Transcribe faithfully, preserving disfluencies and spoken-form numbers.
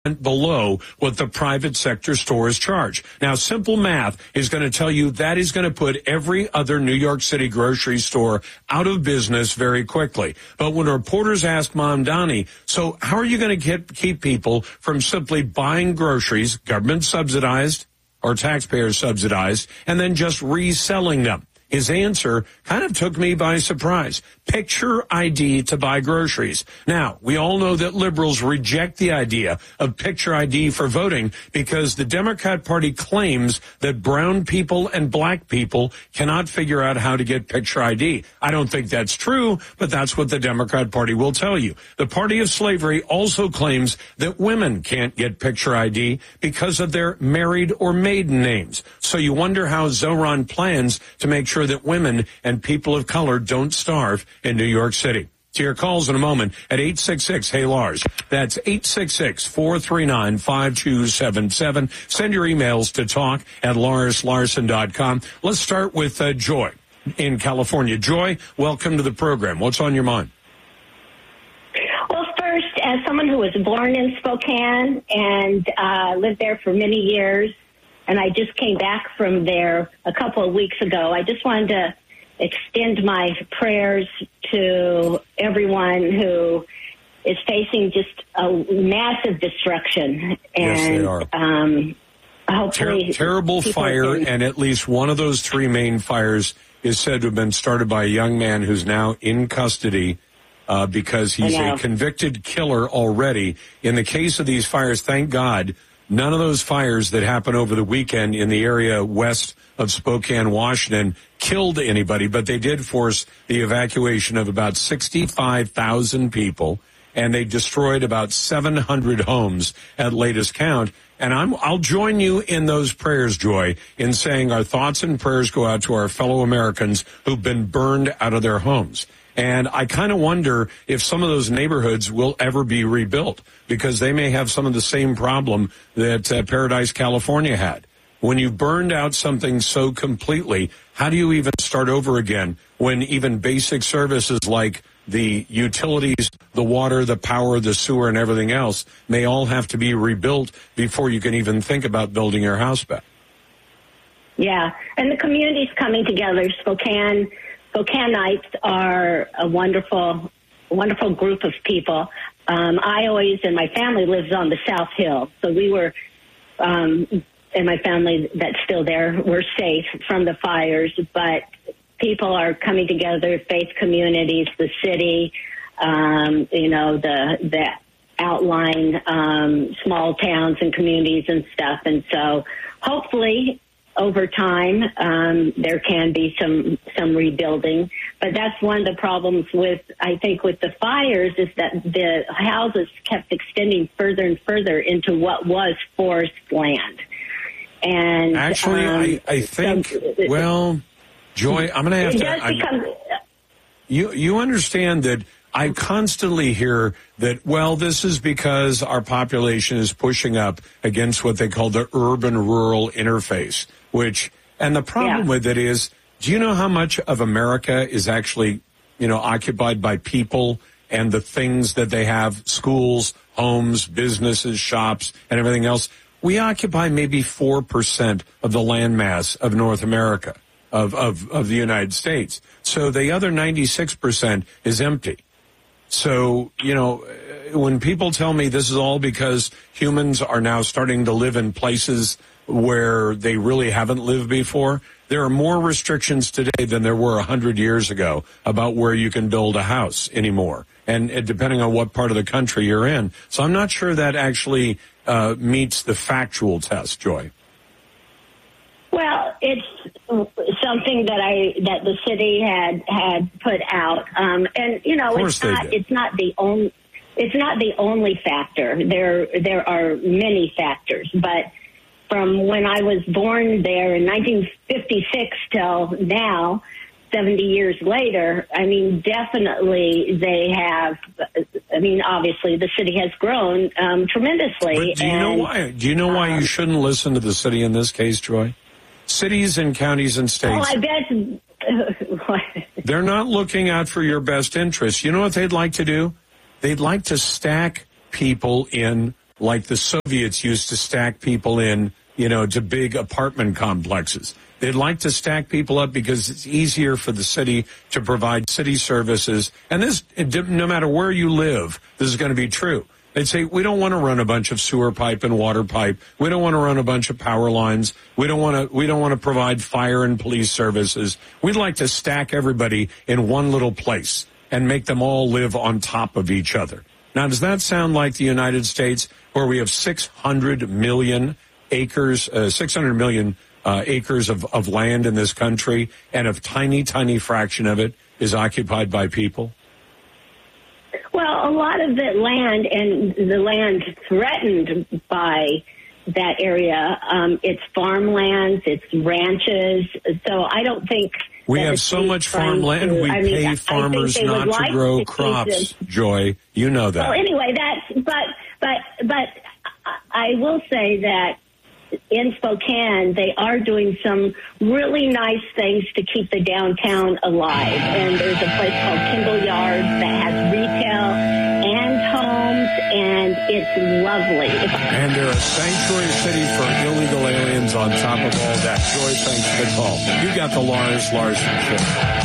below what the private sector stores charge. Now, simple math is going to tell you that is going to put every other New York City grocery store out of business very quickly. But when reporters ask Mamdani, so how are you going to get, keep people from simply buying groceries, government subsidized or taxpayer subsidized, and then just reselling them? His answer kind of took me by surprise. Picture I D to buy groceries. Now, we all know that liberals reject the idea of picture I D for voting because the Democrat Party claims that brown people and black people cannot figure out how to get picture I D. I don't think that's true, but that's what the Democrat Party will tell you. The party of slavery also claims that women can't get picture I D because of their married or maiden names. So you wonder how Zoran plans to make sure that women and people of color don't starve in New York City. To your calls in a moment at eight six six, hey Lars. That's eight six six, four three nine, five two seven seven. Send your emails to talk at lars larson dot com. Let's start with uh, Joy in California. Joy, welcome to the program. What's on your mind? Well, first, as someone who was born in Spokane and uh, lived there for many years, and I just came back from there a couple of weeks ago, I just wanted to extend my prayers to everyone who is facing just a massive destruction. And, yes, they are. Um, hopefully Ter- terrible fire, can... and at least one of those three main fires is said to have been started by a young man who's now in custody uh, because he's a convicted killer already. In the case of these fires, thank God, none of those fires that happened over the weekend in the area west of Spokane, Washington, killed anybody, but they did force the evacuation of about sixty-five thousand people, and they destroyed about seven hundred homes at latest count. And I'm, I'll join you in those prayers, Joy, in saying our thoughts and prayers go out to our fellow Americans who've been burned out of their homes. And I kind of wonder if some of those neighborhoods will ever be rebuilt because they may have some of the same problem that uh, Paradise, California had. When you burned out something so completely, how do you even start over again when even basic services like the utilities, the water, the power, the sewer, and everything else may all have to be rebuilt before you can even think about building your house back? Yeah, and the community's coming together. Spokane Spokaneites are a wonderful, wonderful group of people. Um, I always, and my family lives on the South Hill, so we were, um, and my family that's still there, we're safe from the fires, but people are coming together, faith communities, the city, um, you know, the, the outlying um, small towns and communities and stuff, and so hopefully over time, um, there can be some some rebuilding, but that's one of the problems with, I think, with the fires is that the houses kept extending further and further into what was forest land. And actually, um, I, I think, so, well, Joy, I'm going to have it to. Does become, you you understand that I constantly hear that, well, this is because our population is pushing up against what they call the urban-rural interface, which, and the problem yeah. with it is, do you know how much of America is actually, you know, occupied by people and the things that they have, schools, homes, businesses, shops, and everything else? We occupy maybe four percent of the landmass of North America, of, of, of the United States. So the other ninety-six percent is empty. So, you know, when people tell me this is all because humans are now starting to live in places where they really haven't lived before, there are more restrictions today than there were one hundred years ago about where you can build a house anymore, and, and depending on what part of the country you're in. So I'm not sure that actually uh, meets the factual test, Joy. Well, it's something that I that the city had had put out, um, and you know, it's not it's not the only it's not the only factor. There there are many factors, but from when I was born there in nineteen fifty-six till now, seventy years later, I mean, definitely they have. I mean, obviously the city has grown um, tremendously. But do you and, know why? Do you know why um, you shouldn't listen to the city in this case, Joy? Cities and counties and states. Oh, I bet. They're not looking out for your best interests. You know what they'd like to do? They'd like to stack people in like the Soviets used to stack people in, you know, to big apartment complexes. They'd like to stack people up because it's easier for the city to provide city services. And this, no matter where you live, this is going to be true. They'd say, we don't want to run a bunch of sewer pipe and water pipe. We don't want to run a bunch of power lines. We don't want to, we don't want to provide fire and police services. We'd like to stack everybody in one little place and make them all live on top of each other. Now, does that sound like the United States, where we have six hundred million acres, uh, six hundred million uh, acres of, of land in this country, and a tiny, tiny fraction of it is occupied by people? Well, a lot of the land and the land threatened by that area, um, it's farmlands, it's ranches. So I don't think we have so much farmland. To, we I pay mean, farmers not to like grow to crops. Joy, you know that. Well, anyway, that's but but but I will say that in Spokane, they are doing some really nice things to keep the downtown alive. And there's a place called Kimball Yards that has retail and homes, and it's lovely. And they're a sanctuary city for illegal aliens on top of all that. Joy, thanks for the call. You got the Lars Larson Show.